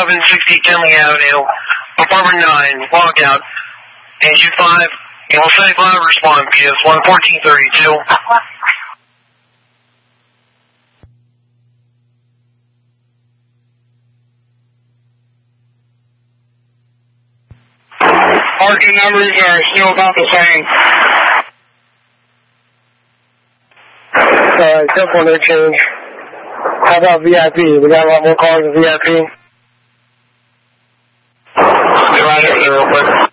1160 Kenley Avenue, apartment 9, logout, engine 5, Eagle 75, respond, PS 11432. Parking numbers are still about the same. Alright, except for no change. How about VIP? We got a lot more cars in VIP. Right here, real quick.